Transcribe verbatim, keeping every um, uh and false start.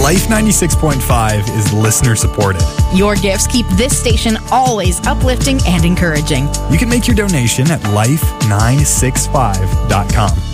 Life ninety-six point five is listener supported. Your gifts keep this station always uplifting and encouraging. You can make your donation at life nine six five dot com.